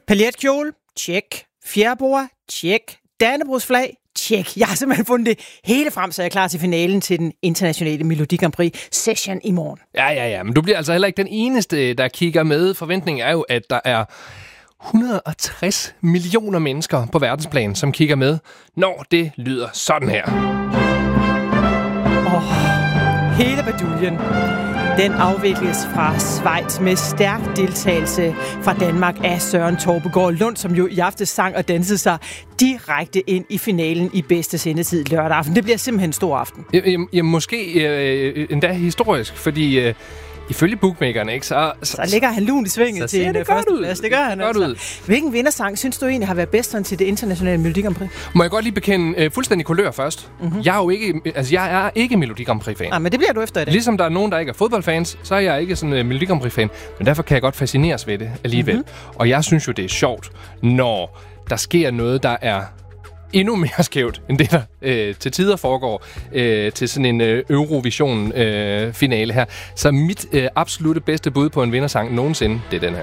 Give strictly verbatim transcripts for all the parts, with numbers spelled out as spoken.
Paljetkjole, tjek. Fjerbord, tjek. Dannebrogsflag, tjek. Jeg har simpelthen fundet det hele frem, så jeg er klar til finalen til den internationale Melodi Grand Prix session i morgen. Ja, ja, ja. Men du bliver altså heller ikke den eneste, der kigger med. Forventningen er jo, at der er et hundrede og tres millioner mennesker på verdensplan, som kigger med, når det lyder sådan her. Åh, oh, hele baduljen. Den afvikles fra Schweiz med stærk deltagelse fra Danmark af Søren Torpegaard Lund, som jo i aftes sang og dansede sig direkte ind i finalen i bedste sendetid lørdag aften. Det bliver simpelthen en stor aften. Ja, ja, måske øh, endda historisk, fordi øh, ifølge bookmakerne, ikke, så, så... Så ligger han lun i svinget til en førsteplads. Det gør han godt altså. Ud. Hvilken vindersang synes du egentlig har været bedst til det internationale Melodi Grand Prix? Må jeg godt lige bekende øh, fuldstændig kulør først? Mm-hmm. Jeg er jo ikke, altså jeg er ikke Melodi Grand Prix-fan. Ah, men det bliver du efter i dag. Ligesom der er nogen, der ikke er fodboldfans, så er jeg ikke sådan en uh, Melodi Grand Prix-fan. Men derfor kan jeg godt fascineres ved det alligevel. Mm-hmm. Og jeg synes jo, det er sjovt, når der sker noget, der er endnu mere skævt, end det, der øh, til tider foregår øh, til sådan en øh, Eurovision-finale øh, her. Så mit øh, absolutte bedste bud på en vindersang nogensinde, det er den her.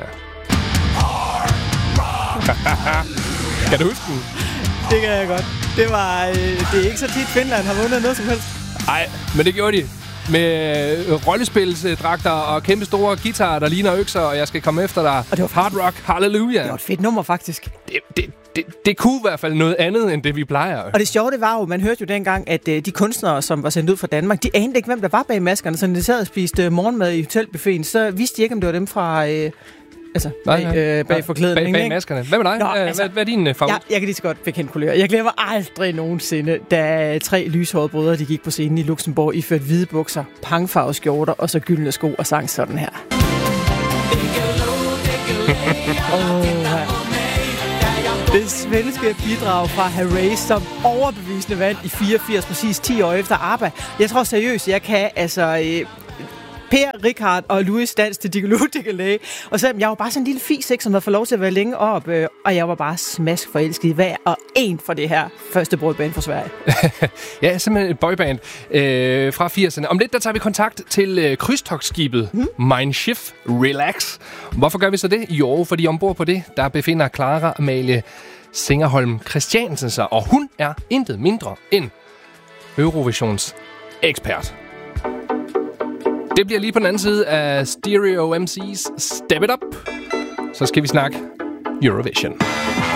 Kan du huske den? Det kan jeg godt. Det var, øh, det er ikke så tit, Finland har vundet noget som helst. Nej, men det gjorde de. Med rollespilsdragter og kæmpe store guitarer, der ligner økser, og jeg skal komme efter dig. Og det var Hard rock, halleluja. Det var et fedt nummer, faktisk. Det, det, det, det kunne i hvert fald noget andet, end det vi plejer. Og det sjove, det var jo, man hørte jo dengang, at øh, de kunstnere, som var sendt ud fra Danmark, de anede ikke, hvem der var bag maskerne. Så når de sad og spiste øh, morgenmad i hotelbuffeten, så vidste de ikke, om det var dem fra... Øh, altså, nej, bag, øh, bag forklædningen. Bag, bag maskerne. Hvad med dig? Nå, altså, hvad, hvad er din uh, favorit? Jeg, jeg kan lige så godt bekende kulør. Jeg glemmer aldrig nogensinde, da tre lyshårede brødre, de gik på scenen i Luxembourg, iført hvide bukser, pangfarvede skjorter og så gyldne sko og sang sådan her. oh, det svenske bidrag fra Herreys, som overbevisende vandt i fireogfirs, præcis ti år efter ABBA. Jeg tror seriøst, jeg kan altså... Øh, Per, Richard og Louis dans til Diggiloo Diggiley. Og så jeg var bare sådan en lille fis, ikke, som havde fået lov til at være længe op, øh, og jeg var bare smask forelsket i hver og en for det her første boyband fra Sverige. Ja, simpelthen et boyband øh, fra firserne. Om lidt, der tager vi kontakt til øh, krydstogtskibet hmm? Mein Schiff Relax. Hvorfor gør vi så det? Jo, fordi ombord på det, der befinder Clara Amalie Singerholm Christiansen sig, og hun er intet mindre end Eurovisions ekspert. Det bliver lige på den anden side af Stereo M C's Step It Up. Så skal vi snakke Eurovision.